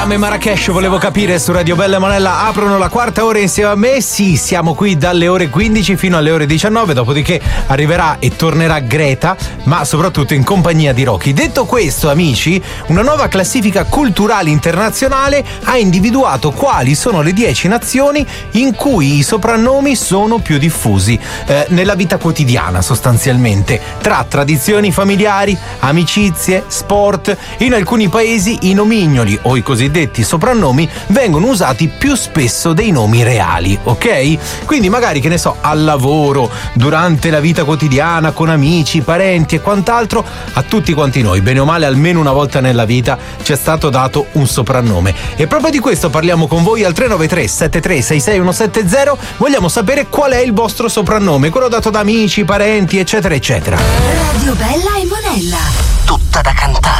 Marrakesh, volevo capire, su Radio Bella e Monella aprono la quarta ora insieme a me. Sì, siamo qui dalle ore 15 fino alle ore 19, dopodiché arriverà e tornerà Greta, ma soprattutto in compagnia di Rocky. Detto questo, amici, una nuova classifica culturale internazionale ha individuato quali sono le 10 nazioni in cui i soprannomi sono più diffusi nella vita quotidiana, sostanzialmente, tra tradizioni familiari, amicizie, sport. In alcuni paesi i nomignoli o i cosiddetti soprannomi vengono usati più spesso dei nomi reali, ok? Quindi magari, che ne so, al lavoro, durante la vita quotidiana, con amici, parenti e quant'altro, a tutti quanti noi, bene o male, almeno una volta nella vita ci è stato dato un soprannome. E proprio di questo parliamo con voi al 393 7366 170. Vogliamo sapere qual è il vostro soprannome, quello dato da amici, parenti, eccetera eccetera. Radio Bella e Monella, tutta da cantare.